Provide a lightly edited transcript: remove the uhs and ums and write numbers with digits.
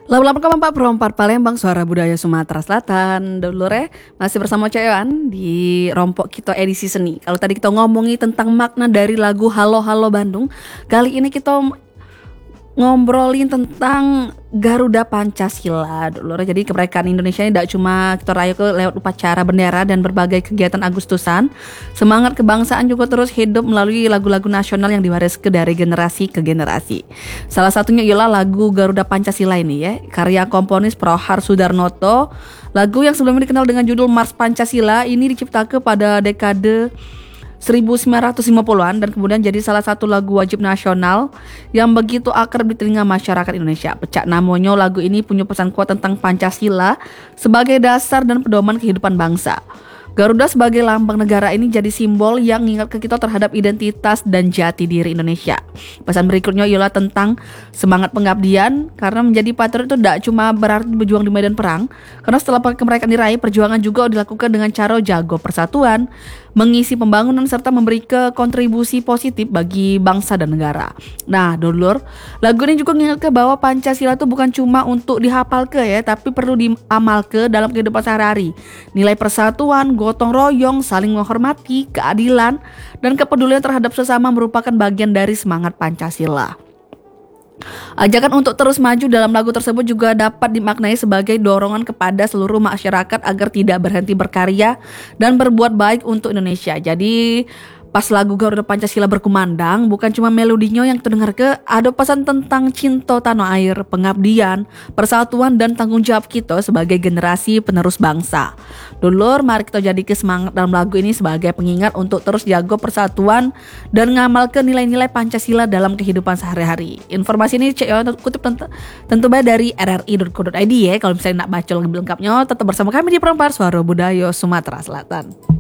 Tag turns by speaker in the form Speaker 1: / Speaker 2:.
Speaker 1: Lama-lama Pak Perompat Palembang Suara Budaya Sumatera Selatan. Dulur masih bersama Cewan di Rompok Kita edisi seni. Kalau tadi kita ngomongi tentang makna dari lagu Halo Halo Bandung, kali ini kita ngobrolin tentang Garuda Pancasila dulur. Jadi kemerdekaan Indonesia ini tidak cuma kita rayakan lewat upacara bendera dan berbagai kegiatan Agustusan. Semangat kebangsaan juga terus hidup melalui lagu-lagu nasional yang diwariskan dari generasi ke generasi. Salah satunya ialah lagu Garuda Pancasila ini ya, karya komponis Prohar Sudarnoto. Lagu yang sebelumnya dikenal dengan judul Mars Pancasila ini diciptakan pada dekade 1950-an dan kemudian jadi salah satu lagu wajib nasional yang begitu akrab di telinga masyarakat Indonesia. Pecak namanya lagu ini punya pesan kuat tentang Pancasila sebagai dasar dan pedoman kehidupan bangsa. Garuda sebagai lambang negara ini jadi simbol yang mengingatkan kita terhadap identitas dan jati diri Indonesia. Pesan berikutnya ialah tentang semangat pengabdian, karena menjadi patriot itu tidak cuma berarti berjuang di medan perang, karena setelah kemerdekaan diraih, perjuangan juga dilakukan dengan cara jago persatuan, mengisi pembangunan serta memberi kontribusi positif bagi bangsa dan negara. Nah, dulur, lagu ini juga mengingatkan bahwa Pancasila itu bukan cuma untuk dihafal ya, tapi perlu diamal dalam kehidupan sehari-hari. Nilai persatuan, gotong royong, saling menghormati, keadilan, dan kepedulian terhadap sesama merupakan bagian dari semangat Pancasila. Ajakan untuk terus maju dalam lagu tersebut juga dapat dimaknai sebagai dorongan kepada seluruh masyarakat agar tidak berhenti berkarya dan berbuat baik untuk Indonesia. Jadi pas lagu Garuda Pancasila berkumandang, bukan cuma melodinya yang terdengar ada pesan tentang cinta tanah air, pengabdian, persatuan, dan tanggung jawab kita sebagai generasi penerus bangsa. Dulur, mari kita jadikan semangat dalam lagu ini sebagai pengingat untuk terus jaga persatuan dan ngamalkan nilai-nilai Pancasila dalam kehidupan sehari-hari. Informasi ini kutip tentu dari rri.co.id ya. Kalau misalnya nak baca lebih lengkapnya, tetap bersama kami di Perompak Suara Budaya Sumatera Selatan.